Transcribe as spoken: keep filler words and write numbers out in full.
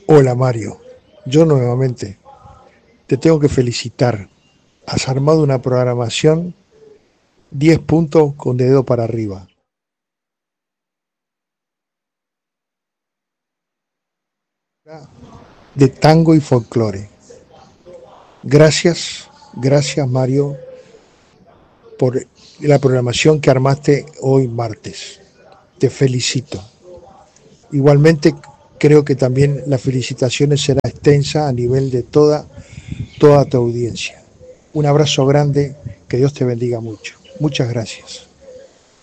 Hola Mario, yo nuevamente te tengo que felicitar. Has armado una programación diez puntos con dedo para arriba. De tango y folclore. Gracias, gracias Mario por la programación que armaste hoy martes. Te felicito. Igualmente creo que también las felicitaciones será extensa a nivel de toda, toda tu audiencia. Un abrazo grande, que Dios te bendiga mucho. Muchas gracias.